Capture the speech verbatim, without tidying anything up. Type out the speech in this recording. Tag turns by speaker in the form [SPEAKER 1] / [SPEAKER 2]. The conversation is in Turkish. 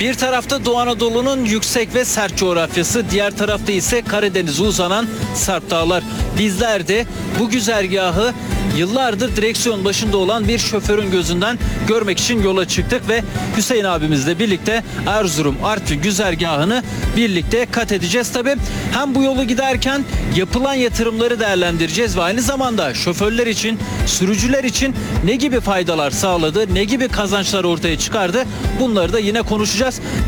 [SPEAKER 1] Bir tarafta Doğu Anadolu'nun yüksek ve sert coğrafyası, diğer tarafta ise Karadeniz'e uzanan Sarp Dağlar. Bizler de bu güzergahı yıllardır direksiyon başında olan bir şoförün gözünden görmek için yola çıktık ve Hüseyin abimizle birlikte Erzurum Artvin güzergahını birlikte kat edeceğiz. Tabii hem bu yolu giderken yapılan yatırımları değerlendireceğiz ve aynı zamanda şoförler için, sürücüler için ne gibi faydalar sağladı, ne gibi kazançlar ortaya çıkardı, bunları da yine konuşacağız.